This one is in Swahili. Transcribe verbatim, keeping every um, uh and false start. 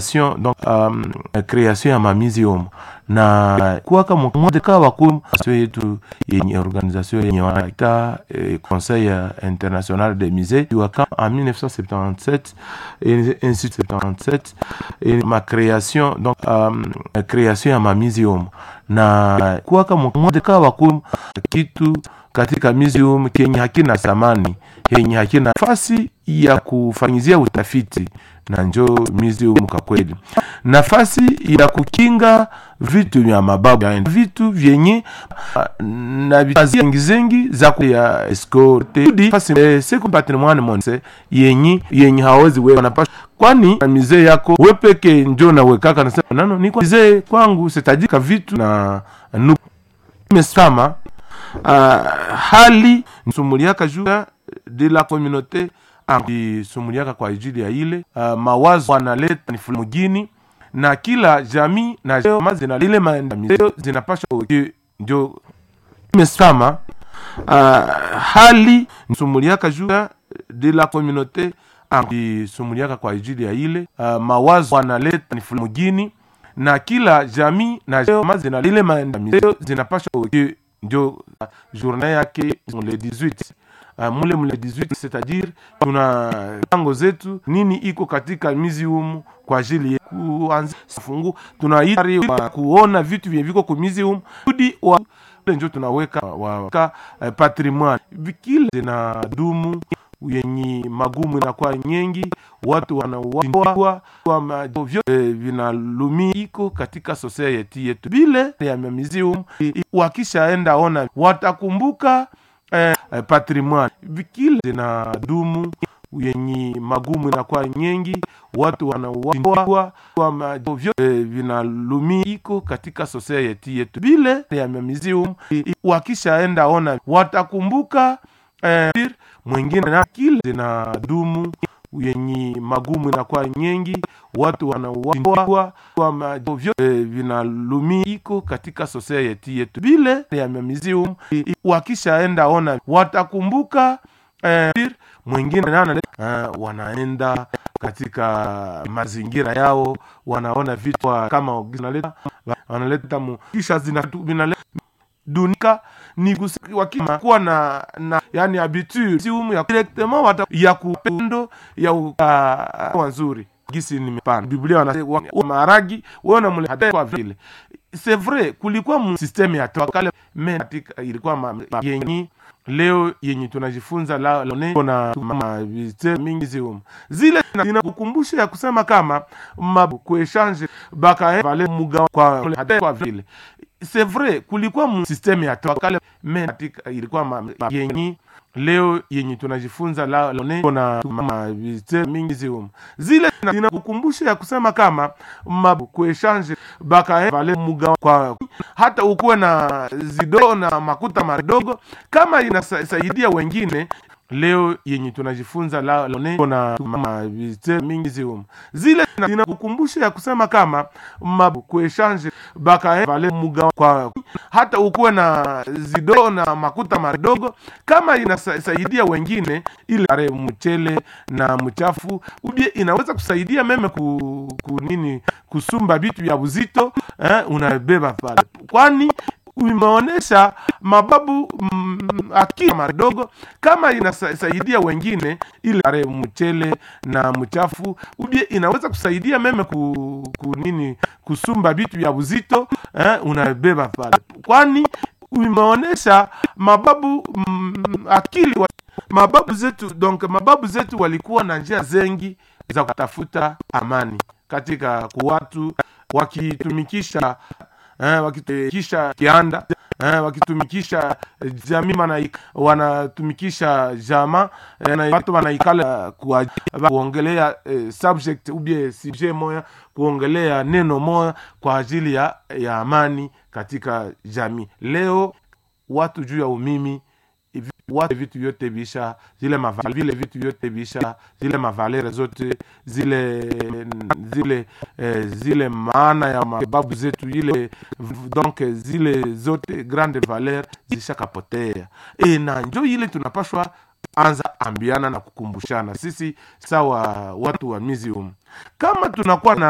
donc um, création ya mamizium na kuwaka mwaka waku yetu yenye organisation yenye wanaita eh, Conseil international des musées waka en mille neuf cent soixante-dix-sept et ainsi de soixante-dix-sept et ma création donc um, création ya mamizium na kuwaka mwaka waku kitu katika museum kenye hakina samani yenye hakina nafasi ya kufanyizia utafiti na njo museum kwa kweli nafasi ya kukinga vitu vya mababu ya vitu vyenye na vitu zengi za ya escorte fasi eh, seku patrimoine monse yenye yenye hawezi wewe wanapasha kwani mzee yako wewe peke njo na wekaka nasema nano niko mzee kwangu sitajika vitu na nimesema uh, hali nsumuliaka juu de la communauté sumuliaka kwa ajili ya ile uh, mawazo wanaleta ni fulmugini na kila jamii na mazi na ile maendeleo zinapasha ndio nimesema uh, hali sumuliaka juu de la communauté sumuliaka kwa ajili ya ile uh, mawazo wanaleta ni fulmugini na kila jamii na mazi na ile maendeleo zinapasha ndio journée yake le dix-huit Uh, mule mule dix-huit c'est-à-dire tuna tango zetu nini iko katika museum kwa ajili kuanza fungu tunaitari kuona vitu vya viko kwa museum kudi wa ndio tunaweka wa uh, patrimoine vikile na dumu yenye magumu na kwa nyingi watu wanaoa kwa mavyo eh, vinalumi iko katika society yetu vile ya museum wakishaenda ona watakumbuka Eh, patrimoine vikile na dumu yenye magumu na kwa nyingi watu wanaoa kwa mavyo eh, vinalumi iko katika society yetu vile ya museum wakishaenda ona watakumbuka eh, mwingine na kile na dumu yenye magumu na kwa nyingi watu wanaoa kwa mavyo eh, vinalumi iko katika society yetu vile ya museum wakishaenda ona watakumbuka eh, mwingine na uh, wanaenda katika mazingira yao wanaona vitu kama wanaleta wanaleta mu kisha zinaleta dunika ni wakima kuwa na, na yani habitude siumu ya directement wata ya kupendo ya uh, nzuri gisi nimepana Biblia wanasema maharagi wewe mule hata kwa vile c'est vrai kulikuwa mu system ya twakale metika ilikuwa yenyi leo yenye tunajifunza la na mavite mingi zium zile zinakukumbusha ya kusema kama kuechange baka vale muga kwa hata kwa vile c'est vrai kulikuwa mu system ya twakale metika ilikuwa yenyi leo yenye tunajifunza la na mavite mingi zium zile zinakukumbusha ya kusema kama kuechange baka vale muga kwa hata ukuwe na zido na makuta madogo kama inasaidia wengine leo yenye tunajifunza la na mavite mingi zium zile zinakukumbusha ya kusema kama kuechange baka vale muga kwa hata ukuwe na zido na makuta madogo kama inasaidia wengine ile are mchele na mchafu ubie inaweza kusaidia meme ku, ku nini kusumba vitu vya uzito eh, unabeba pale kwani umeonesha mababu mm, akili madogo kama inasaidia wengine ile are mchele na mchafu ubie inaweza kusaidia meme ku, ku nini kusumba vitu vya uzito eh, unabeba pale kwani umeonesha mababu mm, akili wa, mababu zetu donc mababu zetu walikuwa na njia zengi za kutafuta amani katika watu wakitumikisha eh, wakitumikisha kianda eh, wakitumikisha jamii mana wanatumikisha jama eh, na watu wanaikala kwa kuongelea eh, subject ubie sujet moja kuongelea neno moja kwa ajili ya, ya amani katika jamii leo watu juu ya umimi watu vitu vyote bisha zile mavalere vile vitu vyote bisha zile mavalere zote zile zile eh, zile maana ya mababu zetu ile donc zile zote grande valeur zishakapotea e na njoo ile tunapashwa anza ambiana na kukumbushana sisi sawa watu wa museum kama tunakuwa na